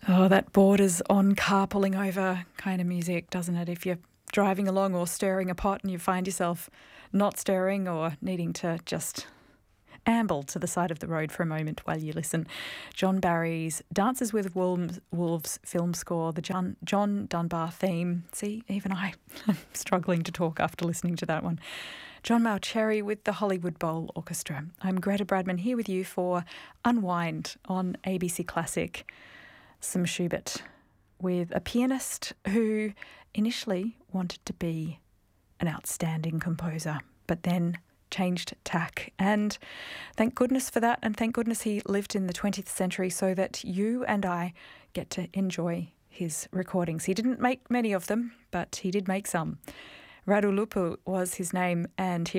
Oh, that borders on car pulling over kind of music, doesn't it? If you're driving along or stirring a pot and you find yourself not stirring or needing to just amble to the side of the road for a moment while you listen. John Barry's Dances with Wolves film score, the John Dunbar theme. See, even I'm struggling to talk after listening to that one. John Mauceri with the Hollywood Bowl Orchestra. I'm Greta Bradman here with you for Unwind on ABC Classic. Some Schubert with a pianist who initially wanted to be an outstanding composer, but then changed tack. And thank goodness for that, and thank goodness he lived in the 20th century so that you and I get to enjoy his recordings. He didn't make many of them, but he did make some. Radu Lupu was his name, and here